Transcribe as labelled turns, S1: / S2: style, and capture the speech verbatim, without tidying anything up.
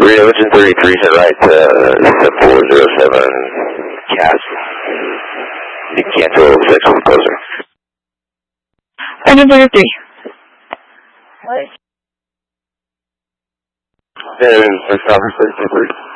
S1: Radio Engine thirty-three, is right, uh, four zero seven, C A S. You cancel six with the closer.
S2: Engine thirty-three.
S1: What? Then, let's stop for thirty-three.